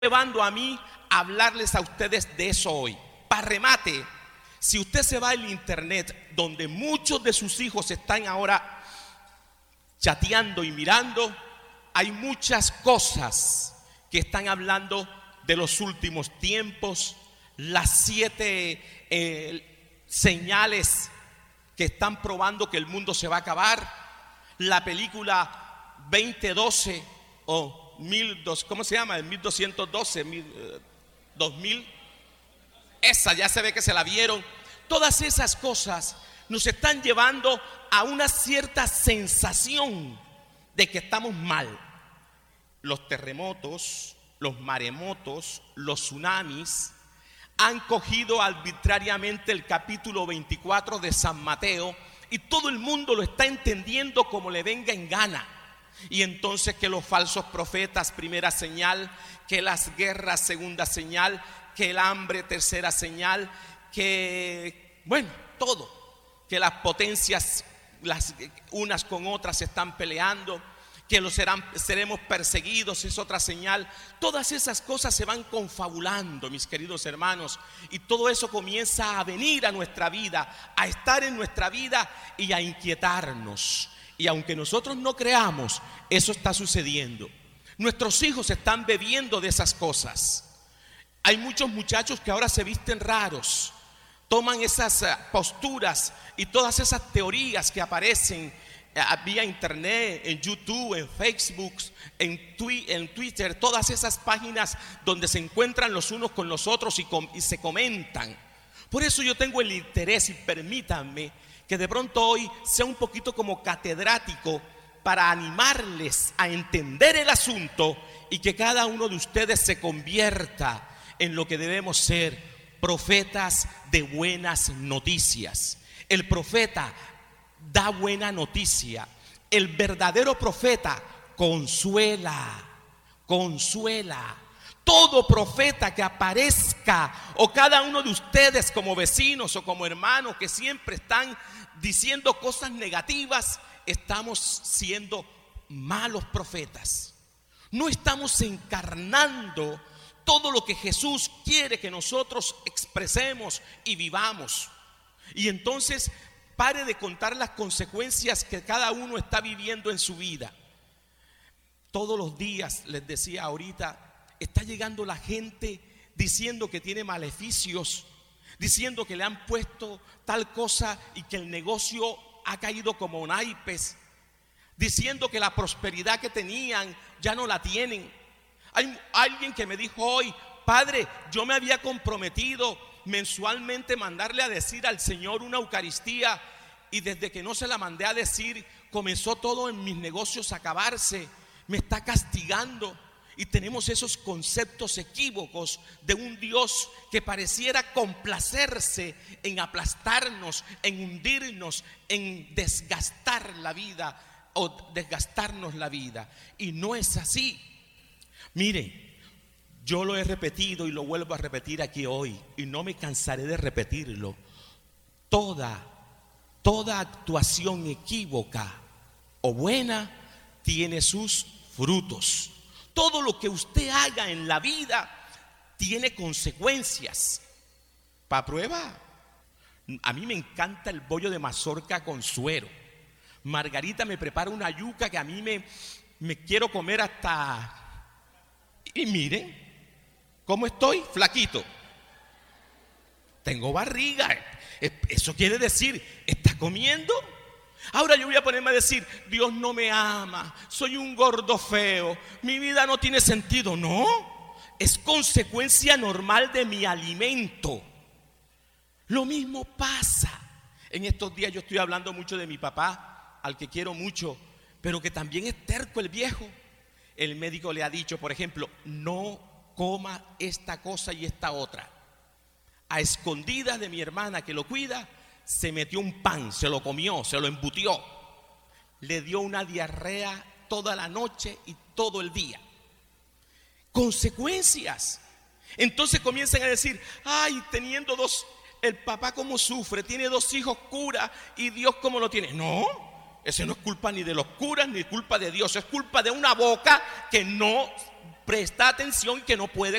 llevando a mí a hablarles a ustedes de eso hoy. Para remate, si usted se va al internet, donde muchos de sus hijos están ahora chateando y mirando, hay muchas cosas que están hablando de los últimos tiempos, las 7 señales que están probando que el mundo se va a acabar, la película 2012 o 12, ¿cómo se llama? El 1212, 2000, esa ya se ve que se la vieron. Todas esas cosas nos están llevando a una cierta sensación de que estamos mal. Los terremotos, los maremotos, los tsunamis han cogido arbitrariamente el capítulo 24 de San Mateo y todo el mundo lo está entendiendo como le venga en gana. Y entonces que los falsos profetas, primera señal, que las guerras, segunda señal, que el hambre, tercera señal, que, bueno, todo, que las potencias, las unas con otras se están peleando, que seremos perseguidos, es otra señal. Todas esas cosas se van confabulando, mis queridos hermanos, y todo eso comienza a venir a nuestra vida, a estar en nuestra vida y a inquietarnos. Y aunque nosotros no creamos, eso está sucediendo. Nuestros hijos están bebiendo de esas cosas. Hay muchos muchachos que ahora se visten raros, toman esas posturas y todas esas teorías que aparecen vía internet, en YouTube, en Facebook, en Twitter, todas esas páginas donde se encuentran los unos con los otros y se comentan. Por eso yo tengo el interés, y permítanme que de pronto hoy sea un poquito como catedrático para animarles a entender el asunto y que cada uno de ustedes se convierta en lo que debemos ser: profetas de buenas noticias. El profeta da buena noticia. El verdadero profeta consuela. Todo profeta que aparezca, o cada uno de ustedes como vecinos o como hermanos que siempre están diciendo cosas negativas, estamos siendo malos profetas. No estamos encarnando todo lo que Jesús quiere que nosotros expresemos y vivamos. Y entonces pare de contar las consecuencias que cada uno está viviendo en su vida. Todos los días, les decía ahorita, está llegando la gente diciendo que tiene maleficios, diciendo que le han puesto tal cosa y que el negocio ha caído como naipes, diciendo que la prosperidad que tenían ya no la tienen. Hay alguien que me dijo hoy: padre, yo me había comprometido mensualmente mandarle a decir al Señor una Eucaristía, y desde que no se la mandé a decir, comenzó todo en mis negocios a acabarse, me está castigando. Y tenemos esos conceptos equívocos de un Dios que pareciera complacerse en aplastarnos, en hundirnos, en desgastar la vida o desgastarnos la vida. Y no es así. Mire, yo lo he repetido y lo vuelvo a repetir aquí hoy, y no me cansaré de repetirlo. Toda actuación equívoca o buena tiene sus frutos. Todo lo que usted haga en la vida tiene consecuencias. ¿Para prueba? A mí me encanta el bollo de mazorca con suero. Margarita me prepara una yuca que a mí me quiero comer hasta... Y miren cómo estoy, flaquito. Tengo barriga. Eso quiere decir, ¿está comiendo? Ahora yo voy a ponerme a decir: Dios no me ama, soy un gordo feo, mi vida no tiene sentido. No, es consecuencia normal de mi alimento. Lo mismo pasa. En estos días yo estoy hablando mucho de mi papá, al que quiero mucho, pero que también es terco el viejo. El médico le ha dicho, por ejemplo: no coma esta cosa y esta otra. A escondidas de mi hermana que lo cuida, se metió un pan, se lo comió, se lo embutió. Le dio una diarrea toda la noche y todo el día. Consecuencias. Entonces comienzan a decir: ay, teniendo dos, el papá cómo sufre, tiene 2 hijos curas y Dios cómo lo tiene. No, Eso no es culpa ni de los curas ni culpa de Dios, es culpa de una boca que no presta atención y que no puede